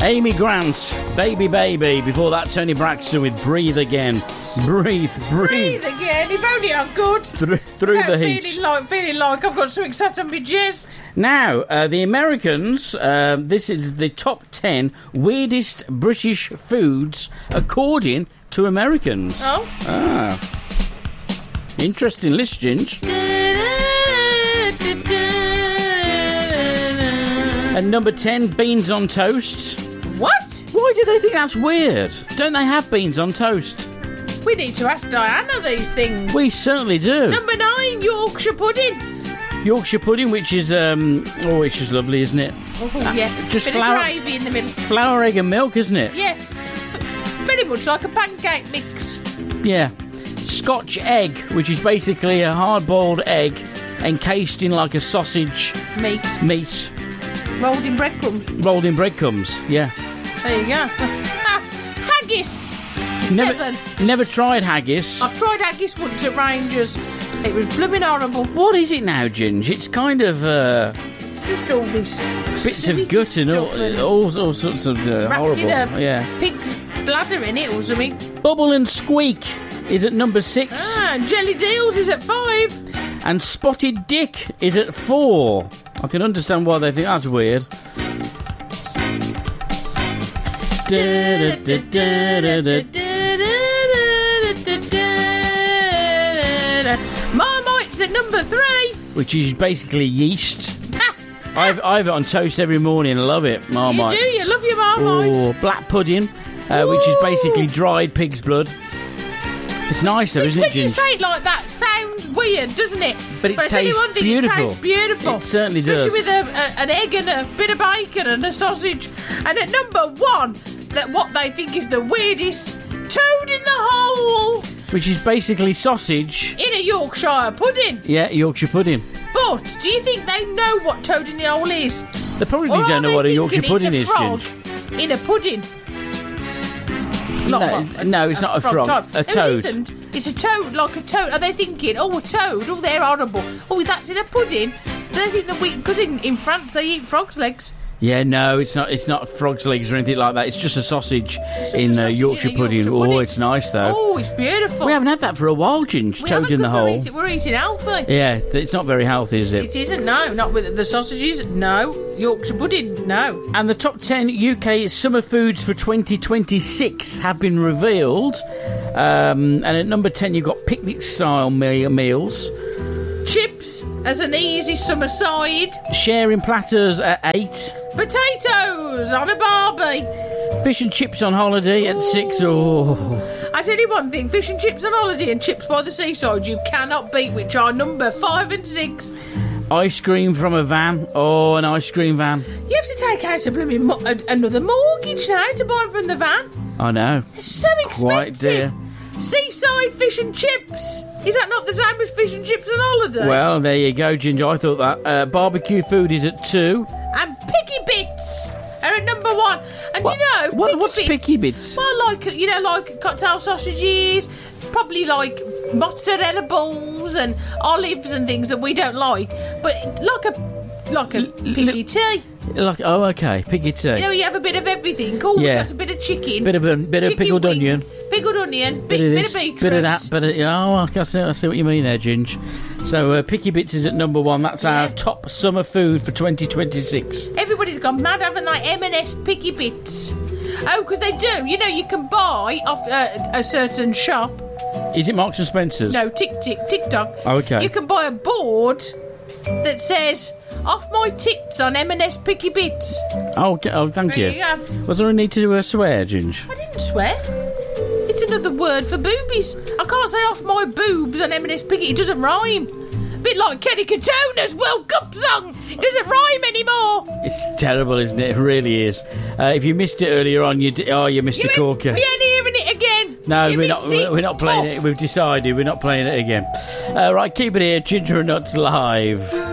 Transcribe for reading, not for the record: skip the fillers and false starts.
Amy Grant, Baby Baby. Before that, Tony Braxton with Breathe Again. Breathe. Breathe again. If only I'm good. Through the heat. Feeling like I've got something sat on my chest. Now, the Americans, this is the top 10 weirdest British foods according to Americans. Oh. Interesting list, Ginge. And number 10, beans on toast. What? Why do they think that's weird? Don't they have beans on toast? We need to ask Diana these things. We certainly do. Number 9, Yorkshire pudding. Yorkshire pudding, which is, it's just lovely, isn't it? Oh, yeah. Just bit flour, of gravy in the middle. Flour, egg and milk, isn't it? Yeah. Very much like a pancake mix. Yeah. Scotch egg, which is basically a hard-boiled egg encased in like a sausage... Meat. Rolled in breadcrumbs. Rolled in breadcrumbs, yeah. There you go. Haggis. 7. Never tried haggis. I've tried haggis once at Rangers. It was blooming horrible. What is it now, Ginge? It's kind of... just all these bits of gut and all sorts of horrible. In a yeah. pig's bladder in it or something. Bubble and Squeak is at number 6. And Jelly Deals is at 5. And Spotted Dick is at 4. I can understand why they think that's weird. Marmite's at number 3. Which is basically yeast. I have it on toast every morning. I love it, Marmite. You do? You love your Marmite? Oh, black pudding, which is basically dried pig's blood. It's nice though, isn't it, Ginge? When you say it like that, sounds weird, doesn't it? But it tastes beautiful. It tastes beautiful. It certainly Especially does. Especially with an egg and a bit of bacon and a sausage. And at number 1, what they think is the weirdest, toad in the hole. Which is basically sausage. In a Yorkshire pudding. Yeah, Yorkshire pudding. But do you think they know what toad in the hole is? They probably don't know what a Yorkshire pudding is, Ginge. In a pudding. No, it's not a frog. A toad. It isn't. It's a toad, like a toad. Are they thinking, a toad? Oh, they're horrible. Oh, that's in a pudding. They think that because in France they eat frog's legs. Yeah, no, it's not frog's legs or anything like that. It's just a sausage in Yorkshire pudding. Oh, it's nice though. Oh, it's beautiful. We haven't had that for a while, Ginge. Toad in the hole. We're eating healthy. Yeah, it's not very healthy, is it? It isn't, no. Not with the sausages, no. Yorkshire pudding, no. And the top 10 UK summer foods for 2026 have been revealed. And at number 10, you've got picnic-style meals. Chips as an easy summer side. Sharing platters at 8. Potatoes on a barbie. Fish and chips on holiday at 6. Oh. I tell you one thing, fish and chips on holiday and chips by the seaside you cannot beat, which are number 5 and 6. Ice cream from a van. Oh, an ice cream van. You have to take out another mortgage now to buy from the van. I know. It's so expensive. Quite dear. Seaside fish and chips. Is that not the same as fish and chips on holiday? Well, there you go, Ginger. I thought that. Barbecue food is at 2. And Picky Bits are at number 1. And what's Picky Bits? Well, like cocktail sausages, probably like mozzarella balls and olives and things that we don't like, but like a piggy tea. Okay, piggy tea. You have a bit of everything. Oh, yeah. That's a bit of chicken. Bit of pickled onion. Pickled onion, bit of beetroot. Bit of that, I see what you mean there, Ginge. So, Picky Bits is at number 1. That's our top summer food for 2026. Everybody's gone mad, haven't they? M&S Picky Bits. Oh, because they do. You can buy off a certain shop. Is it Marks and Spencer's? No, TikTok. Oh, okay. You can buy a board that says, off my tits on M&S Picky Bits. Oh, thank you. There you go. Was there a need to swear, Ginge? I didn't swear. It's another word for boobies. I can't say off my boobs on M&S Piggy. It doesn't rhyme. A bit like Kenny Katona's World Cup song. It doesn't rhyme anymore. It's terrible, isn't it? It really is. If you missed it earlier on, you missed a corker. We ain't hearing it again. No, we're not playing it. We've decided we're not playing it again. Right, keep it here. Ginger and Nuts live.